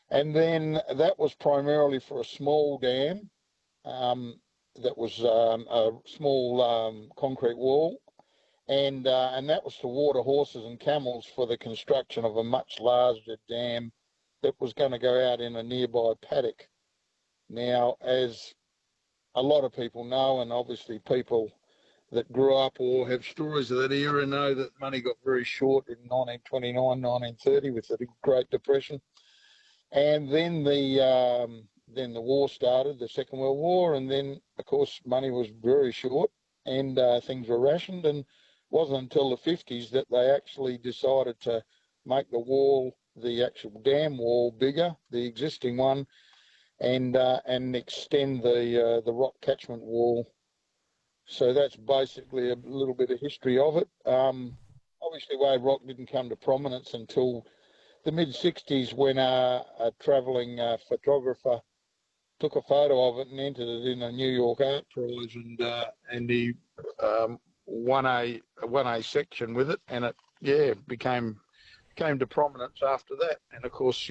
And then that was primarily for a small dam, um, that was a small concrete wall, and that was to water horses and camels for the construction of a much larger dam that was going to go out in a nearby paddock. Now, as a lot of people know, and obviously people that grew up or have stories of that era know, that money got very short in 1929, 1930 with the Great Depression, and then the war started, the Second World War, and then of course money was very short, and things were rationed, and it wasn't until the 50s that they actually decided to make the wall, the actual dam wall, bigger, the existing one, and extend the rock catchment wall. So that's basically a little bit of history of it. Obviously, Wave Rock didn't come to prominence until the mid 60s when a travelling photographer took a photo of it and entered it in a New York art prize, and he won a section with it, and it came to prominence after that. And of course,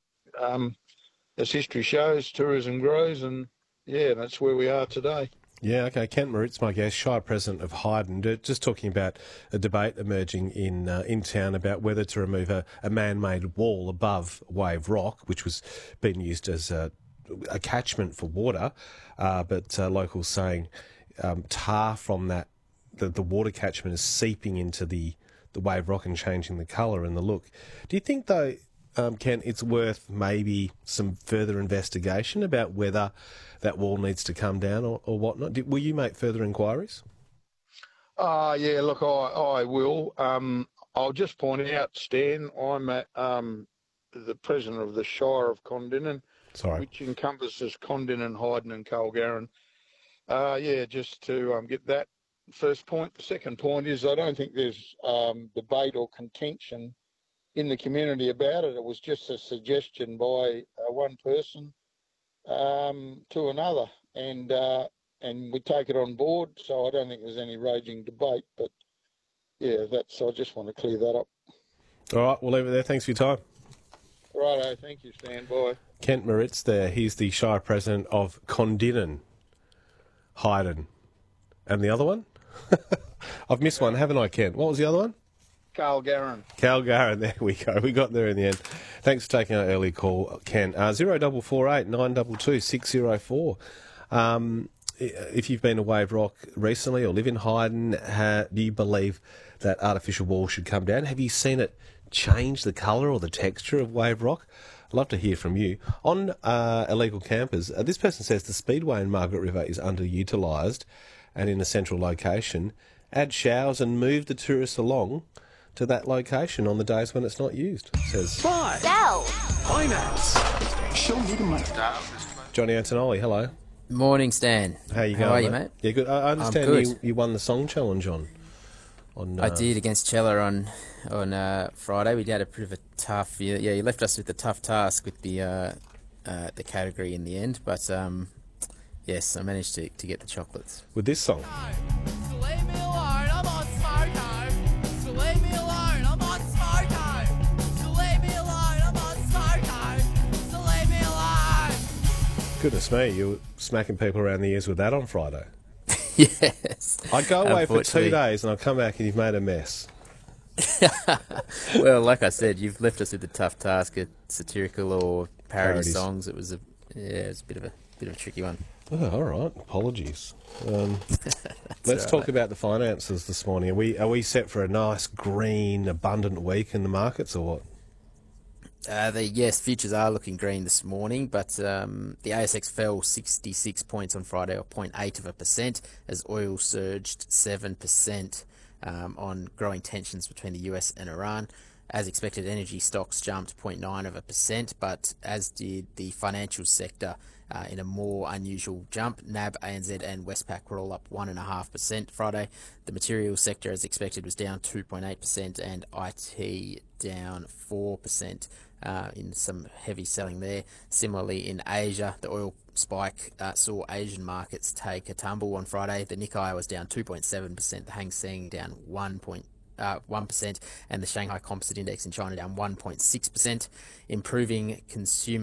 as history shows, tourism grows, and that's where we are today. Yeah, okay. Kent Moritz, my guest, Shire President of Hyden, just talking about a debate emerging in town about whether to remove a man-made wall above Wave Rock, which was being used as a catchment for water, but locals saying tar from that, the water catchment is seeping into the Wave Rock and changing the colour and the look. Do you think, though, Ken, it's worth maybe some further investigation about whether that wall needs to come down or whatnot? Will you make further inquiries? Yeah, look, I will. I'll just point out, Stan, I'm the president of the Shire of Condinnon, which encompasses Condinnon, Hyden and Colgarran. Just to get that first point. The second point is I don't think there's debate or contention in the community about it. It was just a suggestion by one person to another, and we take it on board. So I don't think there's any raging debate. But I just want to clear that up. All right, we'll leave it there. Thanks for your time. Righto, thank you, Stan. Bye. Kent Moritz there. He's the Shire President of Condinnon, Hyden, and the other one. I've missed one, haven't I, Kent? What was the other one? Colgarran. Colgarran, there we go. We got there in the end. Thanks for taking our early call, Ken. 0448 922 604. If you've been to Wave Rock recently or live in Hyden, do you believe that artificial wall should come down? Have you seen it change the colour or the texture of Wave Rock? I'd love to hear from you. On illegal campers, this person says the Speedway in Margaret River is underutilised and in a central location. Add showers and move the tourists along to that location on the days when it's not used, says. Buy. Sell. Finance. Show me the money. Johnny Antonelli, hello. Morning, Stan. How you going? How are you, mate? Yeah, good. I understand you won the song challenge on I did against Chella on Friday. We had a bit of a tough. Yeah, you left us with a tough task with the category in the end, but yes, I managed to get the chocolates with this song. Goodness me, you were smacking people around the ears with that on Friday. Yes. I go away for 2 days and I come back and you've made a mess. Well, like I said, you've left us with a tough task at satirical or parody songs. It was a bit of a tricky one. Oh, all right, apologies. Let's talk about the finances this morning. Are we set for a nice, green, abundant week in the markets or what? Yes, futures are looking green this morning, but the ASX fell 66 points on Friday, or 0.8%, as oil surged 7% on growing tensions between the US and Iran. As expected, energy stocks jumped 0.9%, but as did the financial sector in a more unusual jump. NAB, ANZ and Westpac were all up 1.5% Friday. The materials sector, as expected, was down 2.8%, and IT down 4%. In some heavy selling there. Similarly, in Asia, the oil spike saw Asian markets take a tumble on Friday. The Nikkei was down 2.7%, the Hang Seng down 1%, and the Shanghai Composite Index in China down 1.6%. Improving consumer